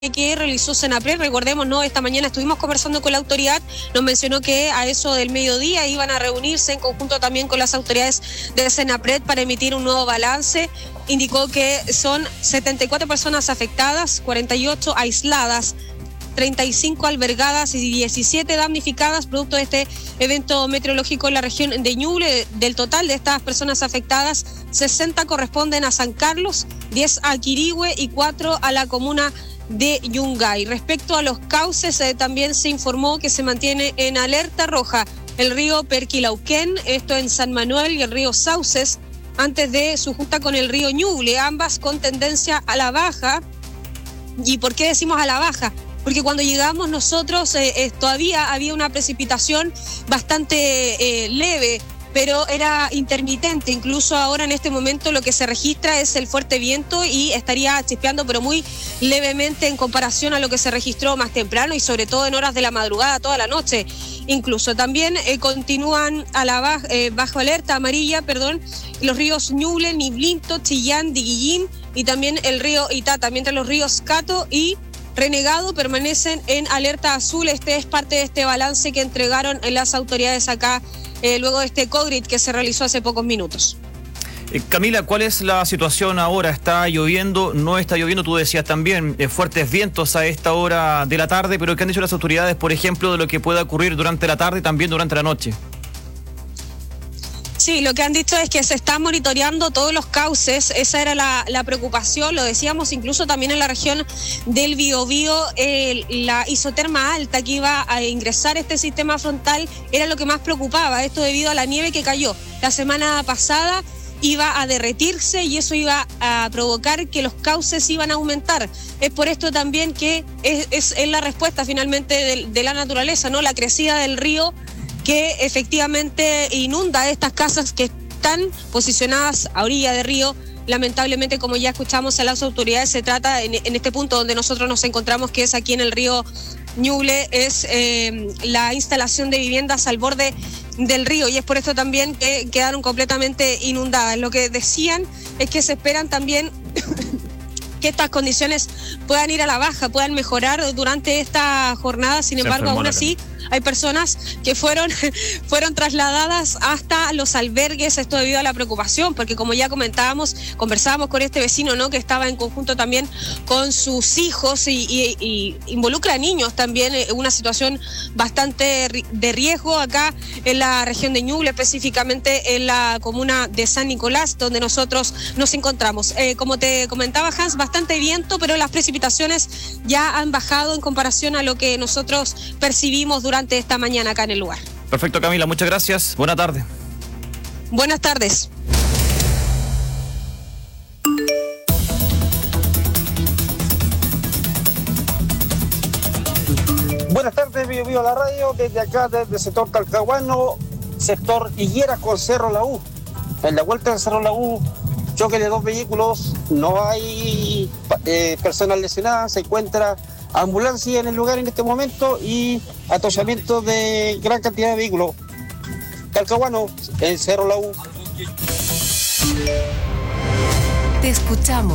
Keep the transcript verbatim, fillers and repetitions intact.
que realizó Senapred. Recordemos, ¿no? Esta mañana estuvimos conversando con la autoridad, nos mencionó que a eso del mediodía iban a reunirse en conjunto también con las autoridades de Senapred para emitir un nuevo balance. Indicó que son setenta y cuatro personas afectadas, cuarenta y ocho aisladas, treinta y cinco albergadas y diecisiete damnificadas producto de este evento meteorológico en la región de Ñuble. Del total de estas personas afectadas, sesenta corresponden a San Carlos, diez a Quirihue y cuatro a la comuna de Yungay. Respecto a los cauces, eh, también se informó que se mantiene en alerta roja el río Perquilauquén, esto en San Manuel, y el río Sauces, antes de su junta con el río Ñuble, ambas con tendencia a la baja. ¿Y por qué decimos a la baja? Porque cuando llegamos nosotros eh, eh, todavía había una precipitación bastante eh, leve, pero era intermitente. Incluso ahora en este momento lo que se registra es el fuerte viento y estaría chispeando, pero muy levemente en comparación a lo que se registró más temprano y sobre todo en horas de la madrugada, toda la noche. Incluso también eh, continúan a la baja, eh, bajo alerta amarilla, perdón, los ríos Ñuble, Niblinto, Chillán, Diguillín y también el río Itata, mientras los ríos Cato y Renegado permanecen en alerta azul. Este es parte de este balance que entregaron las autoridades acá eh, luego de este COGRIT que se realizó hace pocos minutos. Eh, Camila, ¿cuál es la situación ahora? ¿Está lloviendo? ¿No está lloviendo? Tú decías también eh, fuertes vientos a esta hora de la tarde, pero ¿qué han dicho las autoridades, por ejemplo, de lo que pueda ocurrir durante la tarde y también durante la noche? Sí, lo que han dicho es que se están monitoreando todos los cauces. Esa era la, la preocupación, lo decíamos incluso también en la región del Biobío, eh, la isoterma alta que iba a ingresar este sistema frontal era lo que más preocupaba, esto debido a la nieve que cayó la semana pasada. Iba a derretirse y eso iba a provocar que los cauces iban a aumentar. Es por esto también que es, es, es la respuesta finalmente de, de la naturaleza, ¿no? La crecida del río que efectivamente inunda estas casas que están posicionadas a orilla de río. Lamentablemente, como ya escuchamos a las autoridades, se trata en, en este punto donde nosotros nos encontramos, que es aquí en el río Ñuble, es eh, la instalación de viviendas al borde del río y es por esto también que quedaron completamente inundadas. Lo que decían es que se esperan también que estas condiciones puedan ir a la baja, puedan mejorar durante esta jornada. Sin embargo, aún así hay personas que fueron, fueron trasladadas hasta los albergues, esto debido a la preocupación, porque como ya comentábamos, conversábamos con este vecino, ¿no?, que estaba en conjunto también con sus hijos y, y, y involucra a niños también, una situación bastante de riesgo acá en la región de Ñuble, específicamente en la comuna de San Nicolás, donde nosotros nos encontramos. Eh, como te comentaba, Hans, bastante viento, pero las precipitaciones ya han bajado en comparación a lo que nosotros percibimos durante esta mañana acá en el lugar. Perfecto, Camila, muchas gracias. Buena tarde. Buenas tardes. Buenas tardes, Bio Bio la radio, desde acá, desde el sector Talcahuano, sector Higueras con Cerro La U. En la vuelta del Cerro La U, choque de dos vehículos, no hay eh, personas lesionadas, se encuentra ambulancia en el lugar en este momento y atollamiento de gran cantidad de vehículos. Talcahuano, en Cerro La U. Te escuchamos.